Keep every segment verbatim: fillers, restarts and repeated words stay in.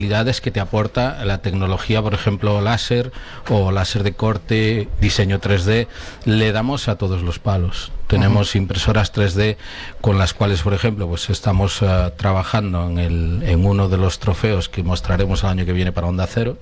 que te aporta la tecnología, por ejemplo, láser o láser de corte, diseño tres D, le damos a todos los palos. Tenemos uh-huh. impresoras tres D con las cuales, por ejemplo, pues estamos uh, trabajando en, el, en uno de los trofeos que mostraremos el año que viene para Onda Cero.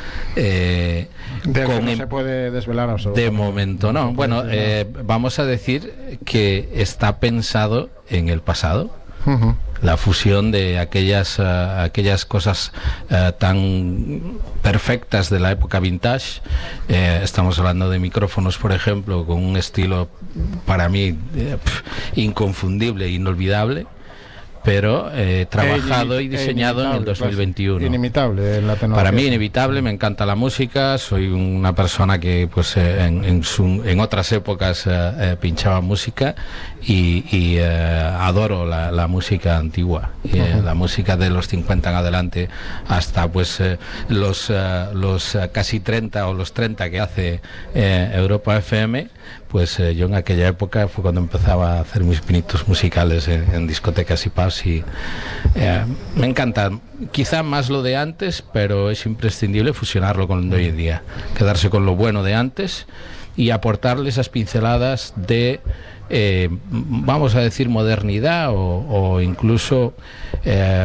Eh, de con no se puede desvelar absolutamente. De momento no. Bueno, eh, vamos a decir que está pensado en el pasado. Uh-huh. La fusión de aquellas uh, aquellas cosas uh, tan perfectas de la época vintage. Eh, estamos hablando de micrófonos, por ejemplo, con un estilo para mí eh, pf, inconfundible, inolvidable, pero eh, trabajado e y diseñado en el dos mil veintiuno. Inimitable en la tecnología. Para mí inimitable, me encanta la música, soy una persona que pues eh, en, en, su, en otras épocas eh, eh, pinchaba música y, y eh, adoro la, la música antigua, y, eh, uh-huh. la música de los cincuenta en adelante hasta pues eh, los, eh, los eh, casi treinta o los treinta que hace eh, Europa F M. Pues eh, yo en aquella época fue cuando empezaba a hacer mis pinitos musicales en, en discotecas y pubs y eh, me encanta, quizá más lo de antes, pero es imprescindible fusionarlo con lo de hoy en día, quedarse con lo bueno de antes y aportarle esas pinceladas de eh, vamos a decir modernidad o, o incluso eh,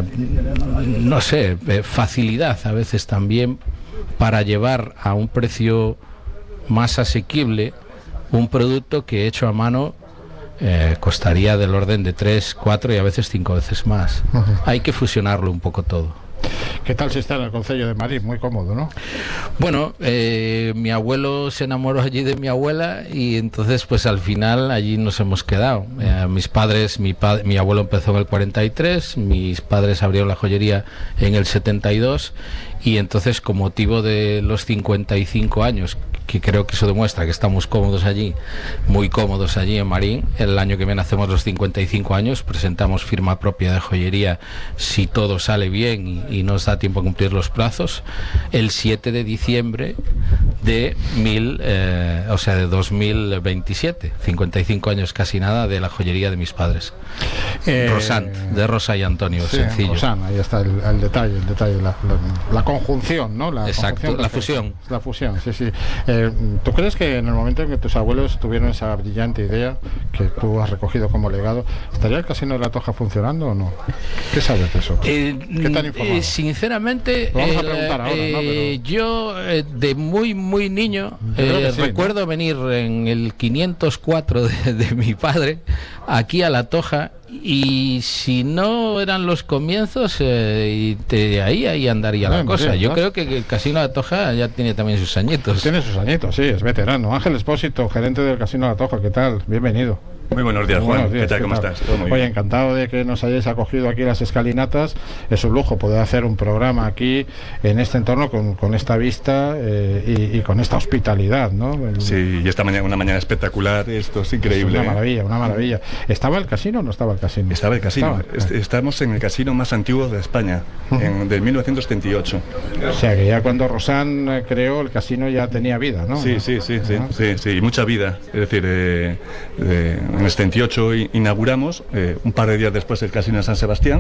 no sé, eh, facilidad a veces también para llevar a un precio más asequible un producto que hecho a mano eh, costaría del orden de tres, cuatro y a veces cinco veces más. Uh-huh. Hay que fusionarlo un poco todo. ¿Qué tal se está en el Concello de Madrid? Muy cómodo, ¿no? Bueno, eh, mi abuelo se enamoró allí de mi abuela y entonces pues al final allí nos hemos quedado. Eh, mis padres, mi, pa- mi abuelo empezó en el cuarenta y tres, mis padres abrieron la joyería en el setenta y dos y entonces con motivo de los cincuenta y cinco años, que creo que eso demuestra que estamos cómodos allí, muy cómodos allí en Marín, el año que viene hacemos los cincuenta y cinco años, presentamos firma propia de joyería si todo sale bien y, y nos da tiempo a cumplir los plazos, el siete de diciembre de mil, eh, o sea de dos mil veintisiete, cincuenta y cinco años casi nada de la joyería de mis padres. Eh, Rosant, de Rosa y Antonio, sí, sencillo. Rosant, ahí está el, el detalle, el detalle, la, la, la conjunción, ¿no? La Exacto, conjunción la fusión. La fusión, sí, sí. Eh, ¿Tú crees que en el momento en que tus abuelos tuvieron esa brillante idea que tú has recogido como legado, estaría el Casino de la Toja funcionando o no? ¿Qué sabes de eso? Eh, ¿Qué tan informado? Eh, sinceramente, Lo vamos a eh, preguntar ahora, eh, ¿no? Pero... yo eh, de muy muy niño eh, sí, recuerdo ¿no? venir en el quinientos cuatro de, de mi padre aquí a La Toja. Y si no eran los comienzos, eh, y de ahí ahí andaría bien, la cosa. bien, Yo claro. creo que el Casino de La Toja ya tiene también sus añitos. Tiene sus añitos, sí, es veterano. Ángel Espósito, gerente del Casino de La Toja, ¿qué tal? Bienvenido. Muy buenos días, Muy Juan. buenos días, ¿Qué tal? ¿qué ¿Cómo tal? estás? Todo muy Oye, bien. encantado de que nos hayáis acogido aquí las escalinatas. Es un lujo poder hacer un programa aquí en este entorno con, con esta vista eh, y, y con esta hospitalidad, ¿no? Sí, y esta mañana, una mañana espectacular, esto es increíble. Es una maravilla, una maravilla. ¿Estaba el casino o no estaba el casino? Estaba el casino. Estaba. Est- Estamos en el casino más antiguo de España, en, de mil novecientos setenta y ocho. O sea, que ya cuando Rosant eh, creó el casino ya tenía vida, ¿no? Sí, sí, sí, sí, Ajá. sí, sí, y mucha vida. Es decir, eh, eh, en el setenta y ocho i- inauguramos, eh, un par de días después el casino de San Sebastián,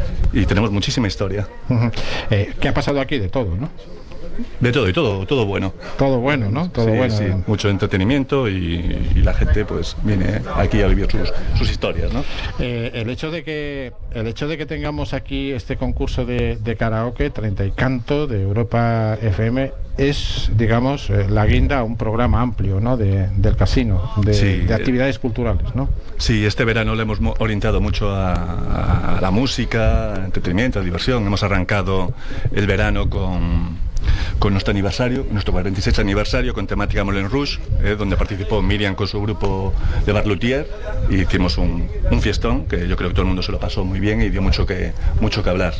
y tenemos muchísima historia. Uh-huh. Eh, ¿Qué ha pasado aquí? De todo, ¿no? De todo, y todo, todo bueno. Todo bueno, ¿no? Todo Sí, bueno. sí, mucho entretenimiento y, y la gente pues viene aquí a vivir sus, sus historias, ¿no? Eh, el hecho de que el hecho de que tengamos aquí este concurso de, de karaoke, treinta y canto de Europa F M, es, digamos, eh, la guinda a un programa amplio, ¿no? De, del casino, de, Sí, de actividades culturales, ¿no? Sí, este verano le hemos mo- orientado mucho a, a la música, entretenimiento, a diversión. Hemos arrancado el verano con, con nuestro aniversario, nuestro cuarenta y seis aniversario, con temática Moulin Rouge, eh, donde participó Miriam con su grupo de Bar Luthier, y hicimos un, un fiestón que yo creo que todo el mundo se lo pasó muy bien y dio mucho que, mucho que hablar.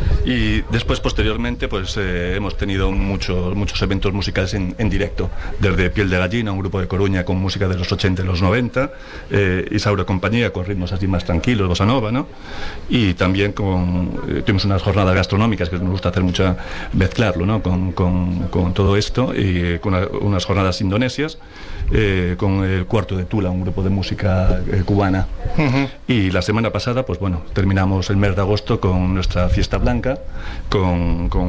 Y después, posteriormente, pues eh, hemos tenido muchos, muchos eventos musicales en, en directo, desde Piel de Gallina, un grupo de Coruña con música de los ochenta y los noventa, eh, Isaura Compañía con ritmos así más tranquilos, bossa nova, ¿no? Y también con, eh, tuvimos unas jornadas gastronómicas que nos gusta hacer mucho, mezclarlo, ¿no? Con con, con, con todo esto y eh, con una, unas jornadas indonesias eh, con el Cuarto de Tula, un grupo de música eh, cubana. Uh-huh. Y la semana pasada, pues bueno, terminamos el mes de agosto con nuestra fiesta blanca, con, con